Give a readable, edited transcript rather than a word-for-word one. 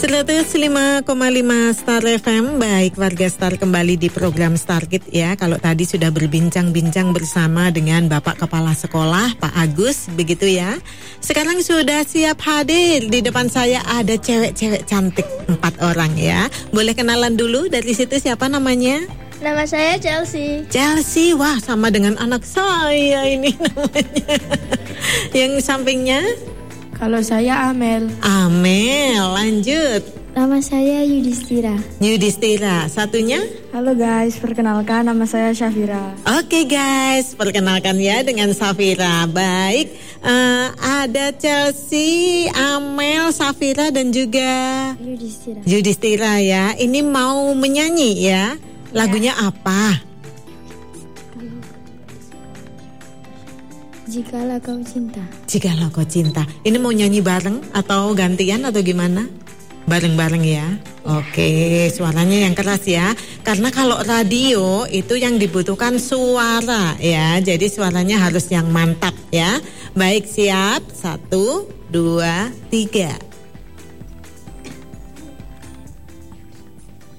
105,5 Star FM. Baik warga Star, kembali di program Star Kids ya. Kalau tadi sudah berbincang-bincang bersama dengan Bapak Kepala Sekolah Pak Agus, begitu ya. Sekarang sudah siap hadir. Di depan saya ada cewek-cewek cantik 4 orang ya. Boleh kenalan dulu, dari situ siapa namanya? Nama saya Chelsea. Chelsea, wah sama dengan anak saya ini namanya. Yang sampingnya? Kalau saya Amel. Amel, lanjut. Nama saya Yudhistira. Yudhistira, satunya? Halo guys, perkenalkan nama saya Syafira. Oke guys, perkenalkan ya dengan Safira. Baik, ada Chelsea, Amel, Safira dan juga Yudhistira. Yudhistira ya. Ini mau menyanyi ya. Lagunya apa? Jikalau kau cinta. Jikalau kau cinta. Ini mau nyanyi bareng atau gantian atau gimana? Bareng-bareng ya. Oke, suaranya yang keras ya. Karena kalau radio itu yang dibutuhkan suara ya. Jadi suaranya harus yang mantap ya. Baik, siap. 1, 2, 3.